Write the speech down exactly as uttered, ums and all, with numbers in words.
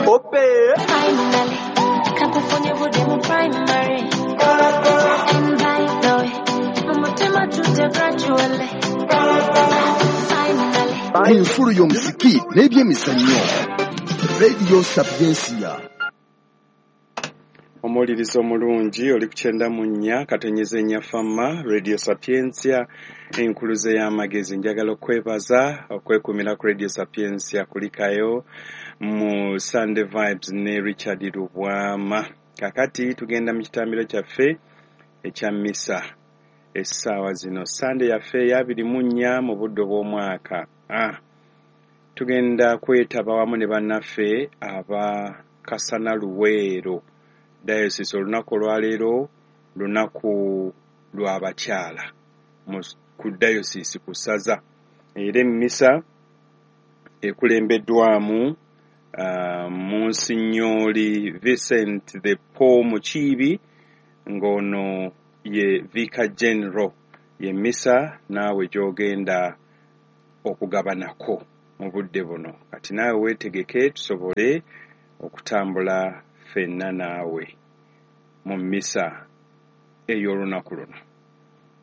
Ope. Finally, California would be my primary. And by the way, Mama Tema to the gradually. Finally. Enfuru y'omuziki n'ebyemizannyo. Radio Sapiensia. Omulirizo omulungi oli ku kyenda mu nnya katonyeze nnya fama Radio Sapiensia enkuluze y'amagezi njagala okwebaza okwekumira ku Radio Sapiensia kulikayo mu Sunday Vibes ne Richard Rubwama. Kakati tugenda mu kitambiro kyaffe ekya misa essaawa zino Sunday yaffe yabiri mu nnya mu budde bw'omwaka. Ah, tugenda kwetaba wamu ne bannaffe aba Kasana Luweero Diocese olunaku olwaleero lunaku lw'abakyala ku diocese ku ssaza era emmisa ekulembeddwamu uh, Monsignori Vincent the Paul Mukiibi ng'ono ye Vicar General y'emmisa naawe gy'ogenda okugabanako mu budde buno kati naawe weetegeke tusobole okutambula ffenna naawe mu mmisa ey'olunaku luno.